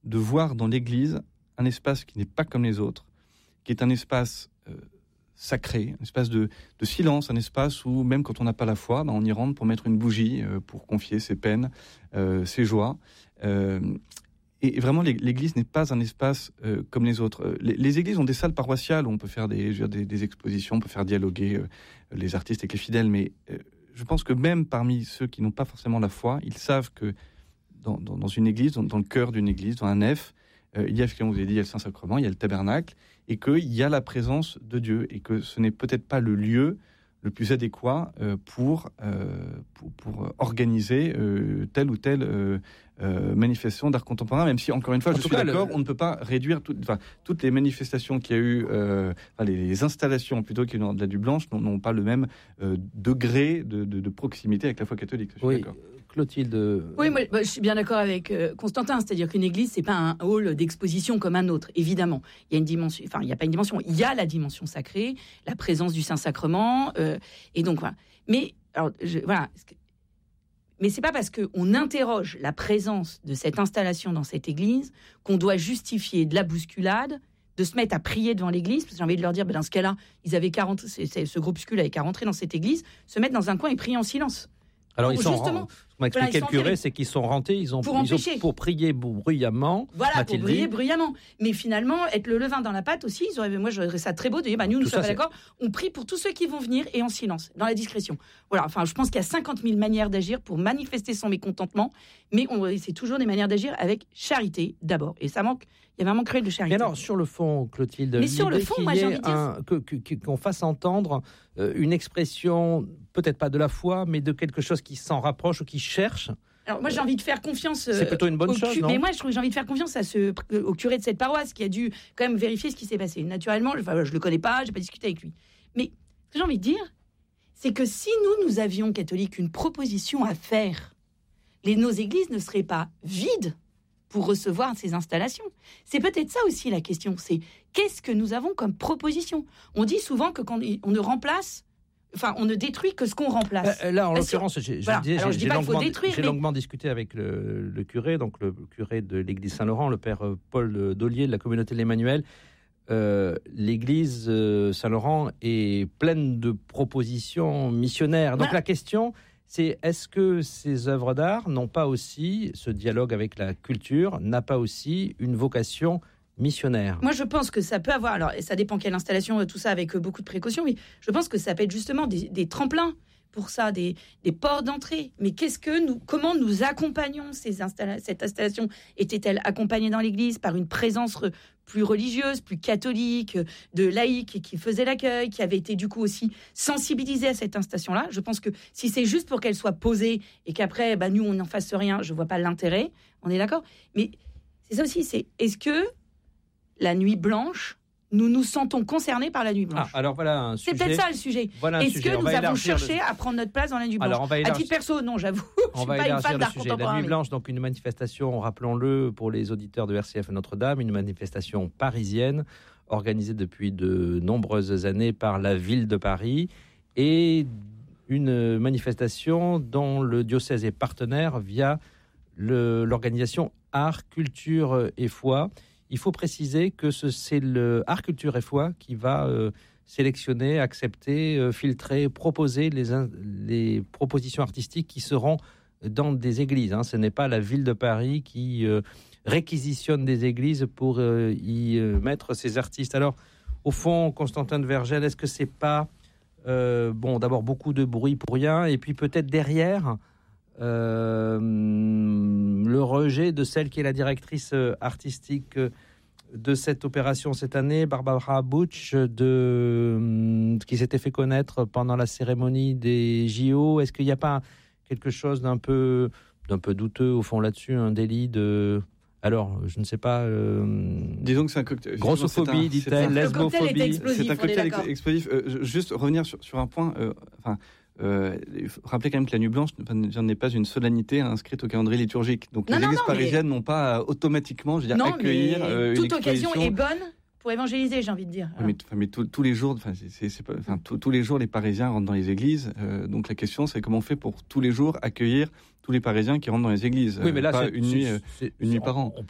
de voir dans l'Église un espace qui n'est pas comme les autres, qui est un espace sacré, un espace de silence, un espace où même quand on n'a pas la foi, on y rentre pour mettre une bougie, pour confier ses peines, ses joies. Et vraiment, l'Église n'est pas un espace comme les autres. Les églises ont des salles paroissiales où on peut faire des expositions, on peut faire dialoguer les artistes avec les fidèles, mais je pense que même parmi ceux qui n'ont pas forcément la foi, ils savent que dans une église, dans le cœur d'une église, dans un nef, il y a, comme vous avez dit, il y a le Saint-Sacrement, il y a le tabernacle, et qu'il y a la présence de Dieu, et que ce n'est peut-être pas le lieu le plus adéquat pour organiser telle ou telle manifestation d'art contemporain, même si, encore une fois, je suis d'accord, on ne peut pas réduire toutes les manifestations qu'il y a eu, les installations plutôt qu'il y a eu de la Nuit Blanche n'ont pas le même degré de proximité avec la foi catholique. Je suis d'accord. Clotilde. Oui, moi, je suis bien d'accord avec Constantin, c'est-à-dire qu'une église, c'est pas un hall d'exposition comme un autre, évidemment. Il y a une dimension, il n'y a pas une dimension, il y a la dimension sacrée, la présence du Saint-Sacrement, et donc voilà. Mais, mais c'est pas parce qu'on interroge la présence de cette installation dans cette église qu'on doit justifier de la bousculade, de se mettre à prier devant l'église, parce que j'ai envie de leur dire, dans ce cas-là, ce groupuscule avait qu'à rentrer dans cette église, se mettre dans un coin et prier en silence. Alors, ce qu'on m'a expliqué le curé, c'est qu'ils sont rentrés, pour prier bruyamment. Voilà, pour prier bruyamment. Mais finalement, être le levain dans la pâte aussi, moi, j'aurais ça très beau de dire, nous sommes pas d'accord, on prie pour tous ceux qui vont venir et en silence, dans la discrétion. Voilà, je pense qu'il y a 50 000 manières d'agir pour manifester son mécontentement, mais c'est toujours des manières d'agir avec charité d'abord. Et ça manque, il y avait un manque cruel de charité. Mais alors, sur le fond, Clotilde, mais sur le fond, moi, j'ai envie de dire qu'on fasse entendre une expression, peut-être pas de la foi, mais de quelque chose qui s'en rapproche ou qui cherche. Alors moi, j'ai envie de faire confiance. C'est plutôt une bonne chose, non ? Mais moi, j'ai envie de faire confiance au curé de cette paroisse qui a dû quand même vérifier ce qui s'est passé. Naturellement, je le connais pas, j'ai pas discuté avec lui. Mais ce que j'ai envie de dire, c'est que si nous avions, catholiques, une proposition à faire, nos églises ne seraient pas vides pour recevoir ces installations. C'est peut-être ça aussi la question. C'est qu'est-ce que nous avons comme proposition ? On dit souvent que quand on ne remplace, on ne détruit que ce qu'on remplace. Là, en l'occurrence, j'ai longuement discuté avec le curé, donc le curé de l'église Saint-Laurent, le père Paul Dollier de la communauté de l'Emmanuel. L'église Saint-Laurent est pleine de propositions missionnaires. Donc la question, c'est est-ce que ces œuvres d'art n'ont pas aussi, ce dialogue avec la culture, n'a pas aussi une vocation missionnaire ? Moi, je pense que ça peut avoir, alors ça dépend quelle installation, tout ça avec beaucoup de précautions, mais je pense que ça peut être justement des tremplins pour ça, des ports d'entrée. Mais comment nous accompagnons cette installation ? Était-elle accompagnée dans l'Église par une présence plus religieuse, plus catholique, de laïcs qui faisait l'accueil, qui avait été du coup aussi sensibilisée à cette installation-là ? Je pense que si c'est juste pour qu'elle soit posée et qu'après, nous, on n'en fasse rien, je vois pas l'intérêt. On est d'accord ? Mais c'est ça aussi, est-ce que la Nuit Blanche, nous nous sentons concernés par la Nuit Blanche. Alors voilà un sujet. C'est peut-être ça le sujet. Est-ce que nous avons cherché à prendre notre place dans la Nuit Blanche ? Alors, à titre perso, non, j'avoue. Je suis pas une fan d'art contemporain. La Nuit Blanche, donc une manifestation, rappelons-le, pour les auditeurs de RCF Notre-Dame, une manifestation parisienne organisée depuis de nombreuses années par la ville de Paris et une manifestation dont le diocèse est partenaire via l'organisation Art, Culture et Foi. Il faut préciser que c'est le Art, Culture et Foi qui va sélectionner, accepter, filtrer, proposer les propositions artistiques qui seront dans des églises. Ce n'est pas la ville de Paris qui réquisitionne des églises pour y mettre ses artistes. Alors, au fond, Constantin de Vergel, est-ce que c'est pas d'abord beaucoup de bruit pour rien, et puis peut-être derrière le rejet de celle qui est la directrice artistique de cette opération cette année, Barbara Butch, qui s'était fait connaître pendant la cérémonie des JO. Est-ce qu'il n'y a pas quelque chose d'un peu douteux au fond là-dessus, un délit de... Alors, je ne sais pas... Disons que c'est un cocktail... Grossophobie, dit-elle, lesbophobie... C'est un cocktail explosif. Juste revenir sur un point... il faut rappeler quand même que la Nuit Blanche n'est pas une solennité inscrite au calendrier liturgique. Donc les églises parisiennes n'ont pas automatiquement, accueillir toute occasion est bonne pour évangéliser, j'ai envie de dire. Mais tous les jours, tous les jours, les Parisiens rentrent dans les églises. Donc la question, c'est comment on fait pour tous les jours accueillir tous les Parisiens qui rentrent dans les églises. Oui, mais là, pas une nuit par an.